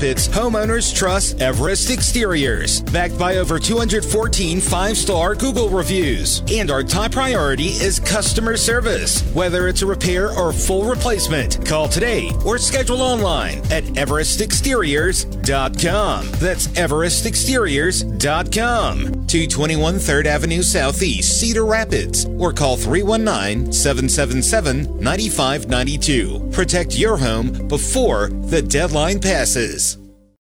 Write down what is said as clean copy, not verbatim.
Rapids, homeowners trust Everest Exteriors. Backed by over 214 5-star Google reviews. And our top priority is customer service. Whether it's a repair or full replacement, call today or schedule online at everestexteriors.com. That's everestexteriors.com. 221 3rd Avenue Southeast, Cedar Rapids, or call 319-777-9592. Protect your home before the deadline passes.